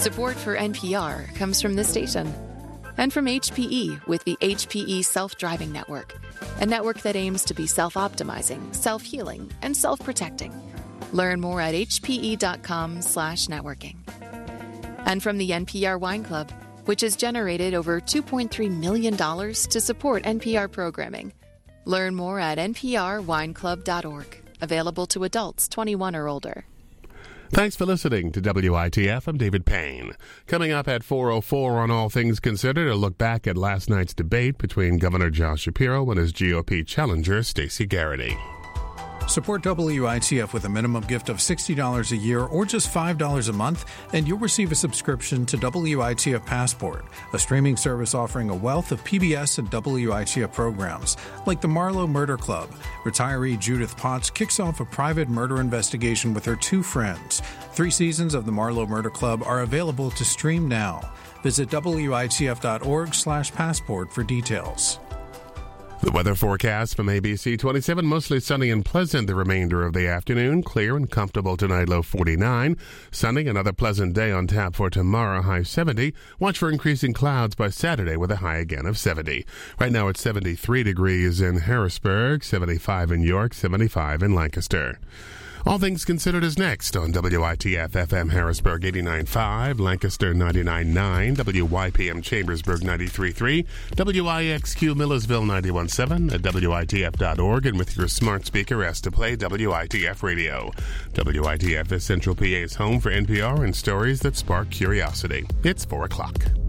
Support for NPR comes from this station and from HPE with the HPE Self-Driving Network, a network that aims to be self-optimizing, self-healing, and self-protecting. Learn more at hpe.com/networking. And from the NPR Wine Club, which has generated over $2.3 million to support NPR programming. Learn more at nprwineclub.org. Available to adults 21 or older. Thanks for listening to WITF. I'm David Payne. Coming up at 4:04 on All Things Considered, a look back at last night's debate between Governor Josh Shapiro and his GOP challenger, Stacey Garrity. Support WITF with a minimum gift of $60 a year or just $5 a month, and you'll receive a subscription to WITF Passport, a streaming service offering a wealth of PBS and WITF programs, like the Marlowe Murder Club. Retiree Judith Potts kicks off a private murder investigation with her two friends. 3 seasons of the Marlowe Murder Club are available to stream now. Visit WITF.org/passport for details. The weather forecast from ABC 27, mostly sunny and pleasant the remainder of the afternoon. Clear and comfortable tonight, low 49. Sunny, another pleasant day on tap for tomorrow, high 70. Watch for increasing clouds by Saturday with a high again of 70. Right now it's 73 degrees in Harrisburg, 75 in York, 75 in Lancaster. All Things Considered is next on WITF FM Harrisburg 89.5, Lancaster 99.9, WYPM Chambersburg 93.3, WIXQ Millersville 91.7, at WITF.org, and with your smart speaker asked to play WITF Radio. WITF is Central PA's home for NPR and stories that spark curiosity. It's 4 o'clock.